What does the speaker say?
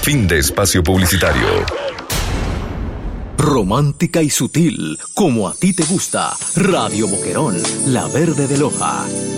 Fin de espacio publicitario. Romántica y sutil, como a ti te gusta. Radio Boquerón, la verde de Loja.